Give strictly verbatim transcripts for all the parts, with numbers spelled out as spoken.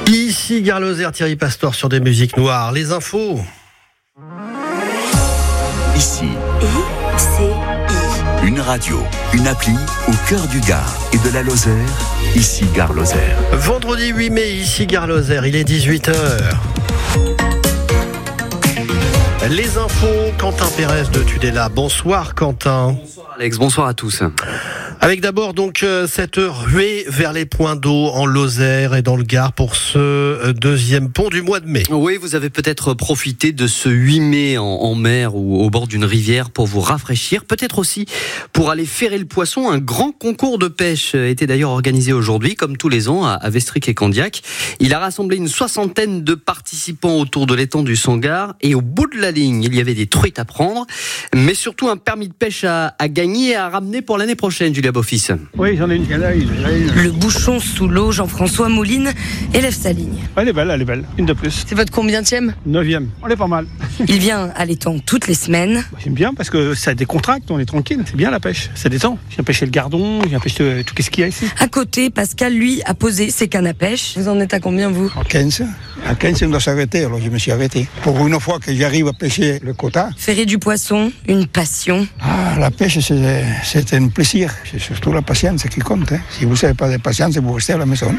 Ici Gare Lozère, Thierry Pastor sur des musiques noires. Les infos. Ici, I C I. une radio, une appli au cœur du Gard et de la Lozère. Ici Gare Lozère. Vendredi huit mai, ici Gare Lozère, il est dix-huit heures. Les infos, Quentin Pérez de Tudela. Bonsoir Quentin. Bonsoir Alex, bonsoir à tous. Avec d'abord donc euh, cette ruée vers les points d'eau en Lozère et dans le Gard pour ce euh, deuxième pont du mois de mai. Oui, vous avez peut-être profité de ce huit mai en, en mer ou au bord d'une rivière pour vous rafraîchir, peut-être aussi pour aller ferrer le poisson. Un grand concours de pêche était d'ailleurs organisé aujourd'hui, comme tous les ans, à, à Vestric et Candiac. Il a rassemblé une soixantaine de participants autour de l'étang du Sangar et au bout de la ligne, il y avait des truites à prendre, mais surtout un permis de pêche à, à gagner et à ramener pour l'année prochaine, Julia Beaufils. Oui, j'en ai une. Là, une. Le bouchon sous l'eau, Jean-François Mouline élève sa ligne. Elle est belle, elle est belle. Une de plus. C'est votre combienième ? Neuvième. On est pas mal. Il vient à l'étang toutes les semaines. J'aime bien parce que ça décontracte, on est tranquille. C'est bien la pêche, ça détend. Je viens pêcher le gardon, je viens pêcher tout ce qu'il y a ici. À côté, Pascal, lui, a posé ses cannes à pêche. Vous en êtes à combien, vous ? À quinze. À quinze, on doit s'arrêter, alors je me suis arrêté. Pour une fois que j'arrive à pêcher le quota. Ferrer du poisson, une passion. Ah, la pêche, c'est, c'est un plaisir. C'est surtout la patience qui compte. Hein. Si vous n'avez pas de patience, vous restez à la maison.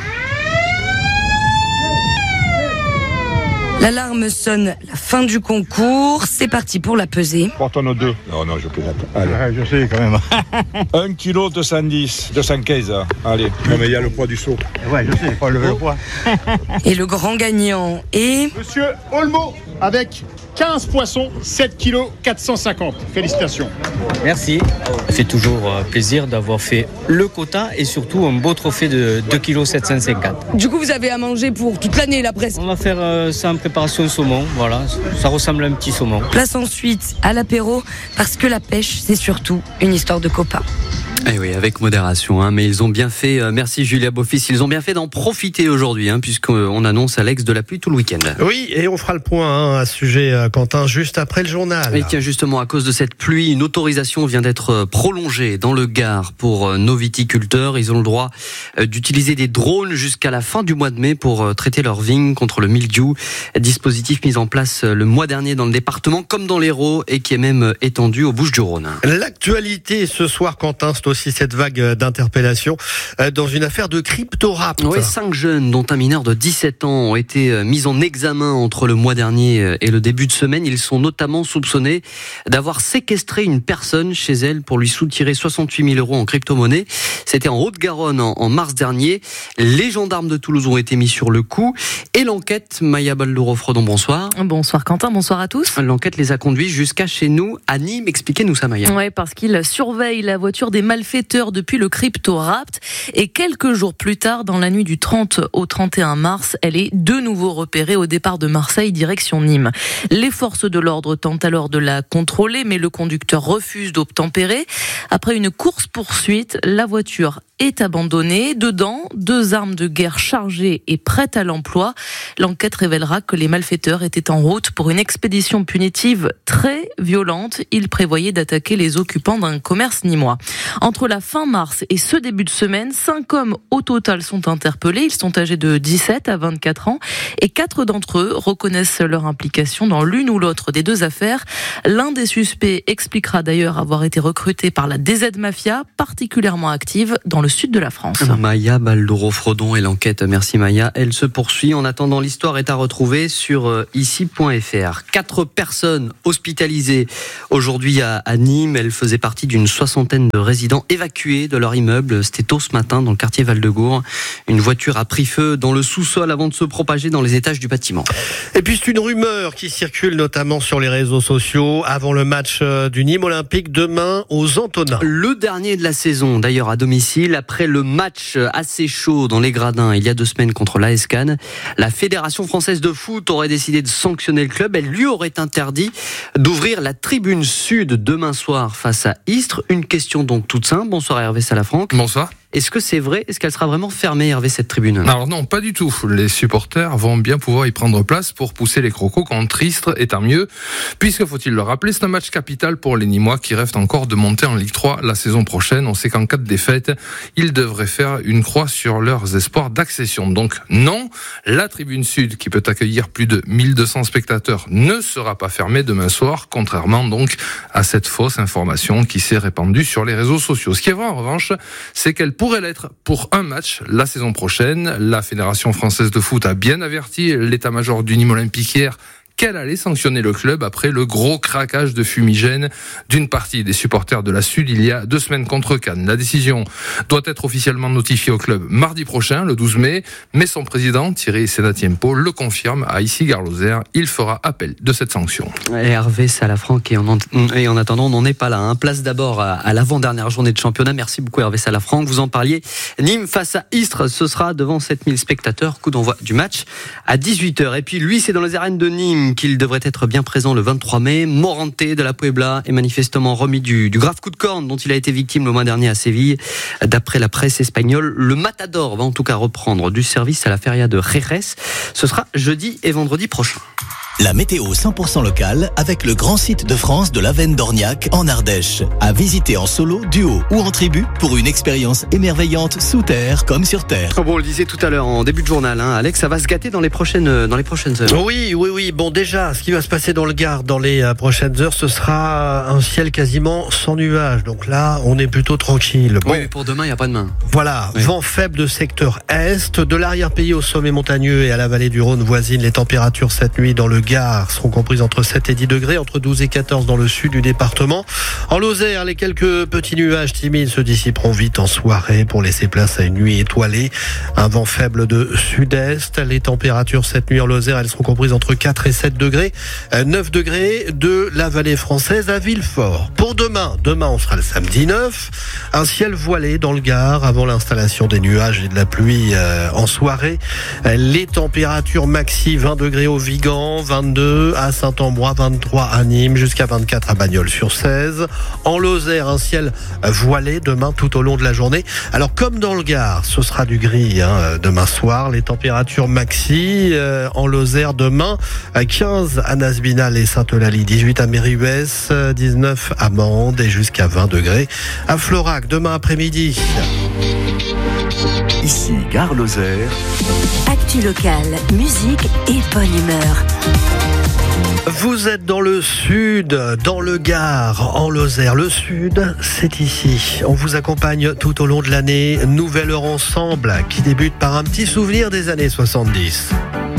L'alarme sonne, la fin du concours, c'est parti pour la pesée. Porte nos deux. Non, non, je plaisante. Allez. Ouais, je sais quand même. un kilo deux cent dix, deux cent quinze. Allez. Non, mais il y a le poids du seau. Ouais, je sais, faut lever le poids. Et le grand gagnant est... Monsieur Olmo, avec quinze poissons, sept kilos quatre cent cinquante. Félicitations. Merci. Ça fait toujours plaisir d'avoir fait le quota et surtout un beau trophée de deux kilos sept cent cinquante. Du coup, vous avez à manger pour toute l'année, là, presque. On va faire euh, ça en préparation saumon, voilà. Ça ressemble à un petit saumon. Place ensuite à l'apéro, parce que la pêche, c'est surtout une histoire de copains. Eh oui, avec modération, hein, mais ils ont bien fait, euh, merci Julia Beaufils, ils ont bien fait d'en profiter aujourd'hui, hein, puisqu'on annonce Alex de la pluie tout le week-end. Oui, et on fera le point hein, à ce sujet, euh, Quentin, juste après le journal. Et tiens, justement, à cause de cette pluie, une autorisation vient d'être prolongée dans le Gard pour euh, nos viticulteurs. Ils ont le droit euh, d'utiliser des drones jusqu'à la fin du mois de mai pour euh, traiter leurs vignes contre le mildiou. Dispositif mis en place euh, le mois dernier dans le département comme dans l'Hérault et qui est même euh, étendu aux Bouches-du-Rhône. L'actualité ce soir, Quentin, c'est aussi cette vague d'interpellation dans une affaire de crypto-rap. Oui, cinq jeunes, dont un mineur de dix-sept ans, ont été mis en examen entre le mois dernier et le début de semaine. Ils sont notamment soupçonnés d'avoir séquestré une personne chez elle pour lui soutirer soixante-huit mille euros en crypto-monnaie. C'était en Haute-Garonne en, en mars dernier. Les gendarmes de Toulouse ont été mis sur le coup. Et l'enquête, Maya Balduro-Frodon, bonsoir. Bonsoir Quentin, bonsoir à tous. L'enquête les a conduits jusqu'à chez nous, à Nîmes. Expliquez-nous ça, Maya. Oui, parce qu'ils surveillent la voiture des malfaiteurs depuis le crypto-rapt. Et quelques jours plus tard, dans la nuit du trente au trente et un mars, elle est de nouveau repérée au départ de Marseille, direction Nîmes. Les forces de l'ordre tentent alors de la contrôler, mais le conducteur refuse d'obtempérer. Après une course-poursuite, la voiture est abandonnée. Dedans, deux armes de guerre chargées et prêtes à l'emploi. L'enquête révélera que les malfaiteurs étaient en route pour une expédition punitive très violente. Ils prévoyaient d'attaquer les occupants d'un commerce nîmois. Entre la fin mars et ce début de semaine, cinq hommes au total sont interpellés. Ils sont âgés de dix-sept à vingt-quatre ans et quatre d'entre eux reconnaissent leur implication dans l'une ou l'autre des deux affaires. L'un des suspects expliquera d'ailleurs avoir été recruté par la D Z Mafia, particulièrement active dans le sud de la France. Maya Balduro-Frodon et l'enquête, merci Maya, elle se poursuit. En attendant, l'histoire est à retrouver sur ici point f r. Quatre personnes hospitalisées aujourd'hui à, à Nîmes. Elles faisaient partie d'une soixantaine de résidents évacués de leur immeuble. C'était tôt ce matin dans le quartier Val-de-Gour. Une voiture a pris feu dans le sous-sol avant de se propager dans les étages du bâtiment. Et puis c'est une rumeur qui circule notamment sur les réseaux sociaux avant le match du Nîmes Olympique demain aux Antonins. Le dernier de la saison, d'ailleurs à domicile. Après le match assez chaud dans les gradins il y a deux semaines contre l'A S Cannes, la Fédération française de foot aurait décidé de sanctionner le club. Elle lui aurait interdit d'ouvrir la tribune sud demain soir face à Istres. Une question donc toute simple. Bonsoir Hervé Salafranc. Bonsoir. Est-ce que c'est vrai ? Est-ce qu'elle sera vraiment fermée, Hervé, cette tribune ? Alors non, pas du tout. Les supporters vont bien pouvoir y prendre place pour pousser les crocos contre Istres, et tant mieux, puisque, faut-il le rappeler, c'est un match capital pour les Nîmois qui rêvent encore de monter en Ligue trois la saison prochaine. On sait qu'en cas de défaite, ils devraient faire une croix sur leurs espoirs d'accession. Donc non, la tribune sud, qui peut accueillir plus de mille deux cents spectateurs, ne sera pas fermée demain soir, contrairement donc à cette fausse information qui s'est répandue sur les réseaux sociaux. Ce qui est vrai en revanche, c'est qu'elle pourrait l'être pour un match la saison prochaine. La Fédération française de foot a bien averti l'état-major du Nîmes Olympique hier qu'elle allait sanctionner le club après le gros craquage de fumigène d'une partie des supporters de la Sud il y a deux semaines contre Cannes. La décision doit être officiellement notifiée au club mardi prochain, le douze mai, mais son président, Thierry Senatiempo, le confirme à Issy-Gare-Lozère. Il fera appel de cette sanction. Et Hervé Salafranc, et en, en, et en attendant, on n'en est pas là. Hein. Place d'abord à, à l'avant-dernière journée de championnat. Merci beaucoup Hervé Salafranc. Vous en parliez. Nîmes face à Istres, ce sera devant sept mille spectateurs. Coup d'envoi du match à dix-huit heures. Et puis lui, c'est dans les arènes de Nîmes qu'il devrait être bien présent le vingt-trois mai. Morante de la Puebla est manifestement remis du, du grave coup de corne dont il a été victime le mois dernier à Séville. D'après la presse espagnole, le Matador va en tout cas reprendre du service à la feria de Jerez. Ce sera jeudi et vendredi prochain. La météo cent pour cent locale avec le grand site de France de l'Avenne d'Orniac en Ardèche. À visiter en solo, duo ou en tribu pour une expérience émerveillante sous terre comme sur terre. Bon, on le disait tout à l'heure en début de journal, hein, Alex, ça va se gâter dans les prochaines, dans les prochaines heures. Oui, oui, oui. Bon, déjà, ce qui va se passer dans le Gard dans les prochaines heures, ce sera un ciel quasiment sans nuages. Donc là, on est plutôt tranquille. Bon. Oui, mais pour demain, il n'y a pas de main. Voilà, oui. Vent faible de secteur est, de l'arrière-pays au sommet montagneux et à la vallée du Rhône voisine. Les températures cette nuit dans le Gard seront comprises entre sept et dix degrés, entre douze et quatorze dans le sud du département. En Lozère, les quelques petits nuages timides se dissiperont vite en soirée pour laisser place à une nuit étoilée. Un vent faible de sud-est. Les températures cette nuit en Lozère, elles seront comprises entre quatre et sept degrés. neuf degrés de la vallée française à Villefort. Pour demain, demain on sera le samedi neuf. Un ciel voilé dans le Gard avant l'installation des nuages et de la pluie euh, en soirée. Les températures maxi vingt degrés au Vigan, vingt-deux à Saint-Ambrois, vingt-trois à Nîmes, jusqu'à vingt-quatre à Bagnols-sur-Cèze. En Lozère, un ciel voilé demain tout au long de la journée. Alors comme dans le Gard, ce sera du gris hein, demain soir. Les températures maxi euh, en Lozère demain, quinze à Nasbinal et Sainte-Eulalie, dix-huit à Mérihuès, dix-neuf à Mende et jusqu'à vingt degrés à Florac demain après-midi. Ici, Gare Lozère. Actu locale, musique et bonne humeur. Vous êtes dans le sud, dans le Gard, en Lozère. Le sud, c'est ici. On vous accompagne tout au long de l'année. Nouvelle heure ensemble qui débute par un petit souvenir des années soixante-dix.